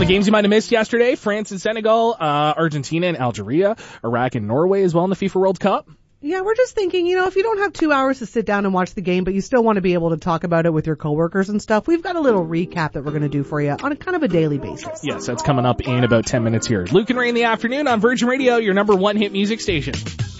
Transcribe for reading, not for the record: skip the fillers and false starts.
Some of the games you might have missed yesterday: France and Senegal, Argentina and Algeria, Iraq and Norway as well in the FIFA World Cup. Yeah, we're just thinking, if you don't have 2 hours to sit down and watch the game, but you still want to be able to talk about it with your coworkers and stuff, we've got a little recap that we're going to do for you on a kind of a daily basis. Yes, that's coming up in about 10 minutes here. Luke and Ray in the afternoon on Virgin Radio, your number one hit music station.